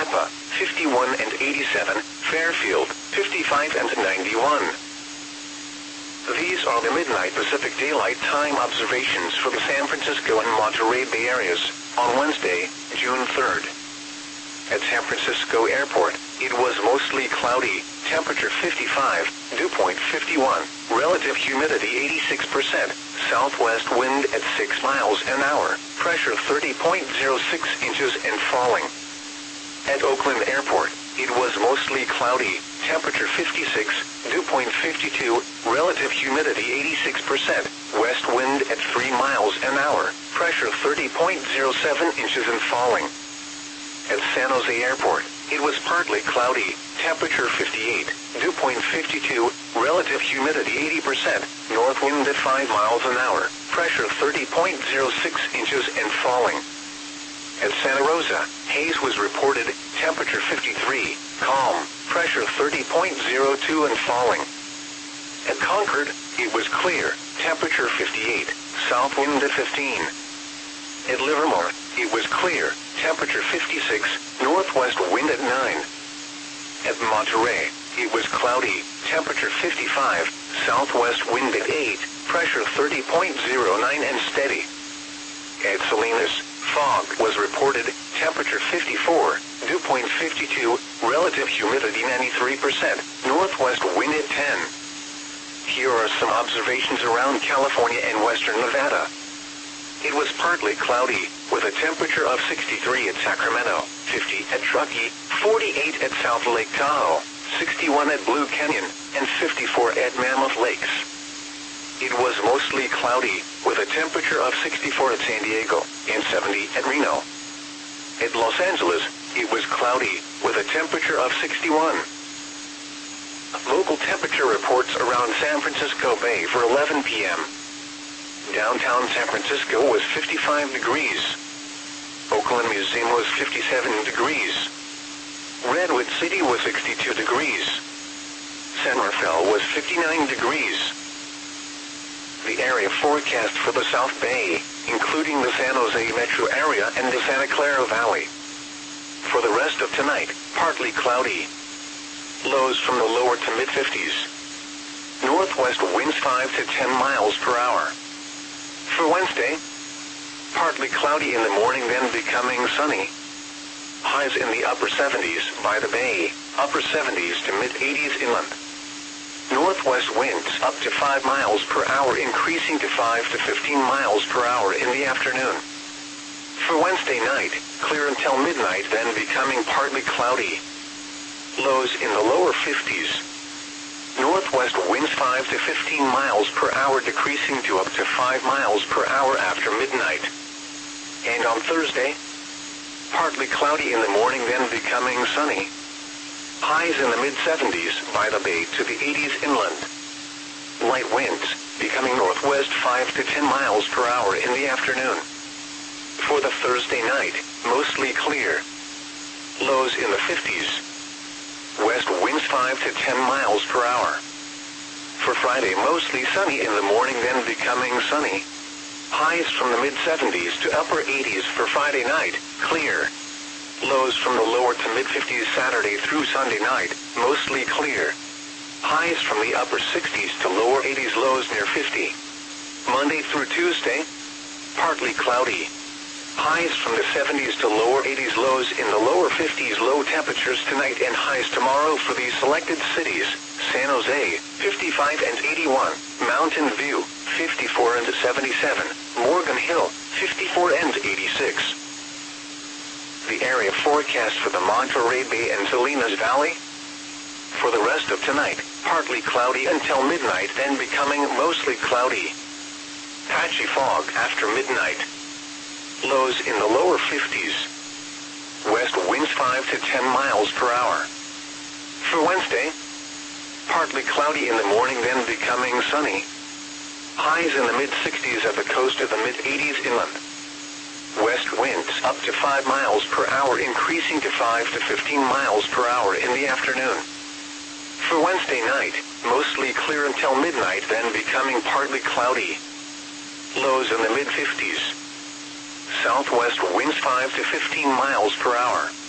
Napa, 51 and 87, Fairfield, 55 and 91. These are the midnight Pacific Daylight Time observations for the San Francisco and Monterey Bay areas on Wednesday, June 3rd. At San Francisco Airport, it was mostly cloudy, temperature 55, dew point 51, relative humidity 86%, southwest wind at 6 miles an hour, pressure 30.06 inches and falling. At Oakland Airport, it was mostly cloudy, temperature 56, dew point 52, relative humidity 86%, west wind at 3 miles an hour, pressure 30.07 inches and falling. At San Jose Airport, it was partly cloudy, temperature 58, dew point 52, relative humidity 80%, north wind at 5 miles an hour, pressure 30.06 inches and falling. At Santa Rosa, haze was reported, temperature 53, calm, pressure 30.02 and falling. At Concord, it was clear, temperature 58, south wind at 15. At Livermore, it was clear, temperature 56, northwest wind at 9. At Monterey, it was cloudy, temperature 55, southwest wind at 8, pressure 30.09 and steady. At Salinas, fog was reported, temperature 54, dew point 52, relative humidity 93%, northwest wind at 10. Here are some observations around California and western Nevada. It was partly cloudy, with a temperature of 63 at Sacramento, 50 at Truckee, 48 at South Lake Tahoe, 61 at Blue Canyon, and 54 at Mammoth Lakes. It was mostly cloudy, with a temperature of 64 at San Diego, and 70 at Reno. At Los Angeles, it was cloudy, with a temperature of 61. Local temperature reports around San Francisco Bay for 11 p.m. Downtown San Francisco was 55 degrees. Oakland Museum was 57 degrees. Redwood City was 62 degrees. San Rafael was 59 degrees. The area forecast for the South Bay, including the San Jose metro area and the Santa Clara Valley. For the rest of tonight, partly cloudy. Lows from the lower to mid-50s. Northwest winds 5 to 10 miles per hour. For Wednesday, partly cloudy in the morning, then becoming sunny. Highs in the upper 70s by the bay, upper 70s to mid-80s inland. Northwest winds up to 5 miles per hour, increasing to 5 to 15 miles per hour in the afternoon. For Wednesday night, clear until midnight, then becoming partly cloudy. Lows in the lower 50s. Northwest winds 5 to 15 miles per hour, decreasing to up to 5 miles per hour after midnight. And on Thursday, partly cloudy in the morning, then becoming sunny. Highs in the mid-70s by the bay to the 80s inland. Light winds, becoming northwest 5 to 10 miles per hour in the afternoon. For the Thursday night, mostly clear. Lows in the 50s. West winds 5 to 10 miles per hour. For Friday, mostly sunny in the morning, then becoming sunny. Highs from the mid-70s to upper 80s for Friday night, clear. Lows from the lower to mid-50s Saturday through Sunday night, mostly clear. Highs from the upper 60s to lower 80s, lows near 50. Monday through Tuesday, partly cloudy. Highs from the 70s to lower 80s, lows in the lower 50s, low temperatures tonight and highs tomorrow for these selected cities: San Jose, 55 and 81, Mountain View, 54 and 77, Morgan Hill, 54 and 86. The area forecast for the Monterey Bay and Salinas Valley. For the rest of tonight, partly cloudy until midnight, then becoming mostly cloudy. Patchy fog after midnight. Lows in the lower 50s. West winds 5 to 10 miles per hour. For Wednesday, partly cloudy in the morning, then becoming sunny. Highs in the mid-60s at the coast of the mid-80s inland. West winds up to 5 miles per hour, increasing to 5 to 15 miles per hour in the afternoon. For Wednesday night, mostly clear until midnight, then becoming partly cloudy. Lows in the mid-50s. Southwest winds 5 to 15 miles per hour.